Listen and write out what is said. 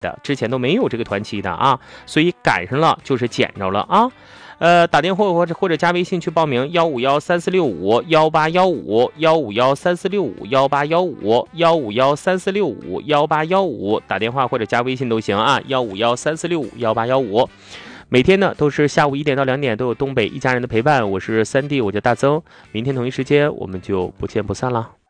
的，之前都没有这个团期的啊，所以赶上了就是捡着了啊。打电话或者加微信去报名15134651815，15134651815，15134651815，打电话或者加微信都行啊，15134651815。每天呢都是下午1点到2点都有东北一家人的陪伴，我是3弟，我叫大曾，明天同一时间我们就不见不散了。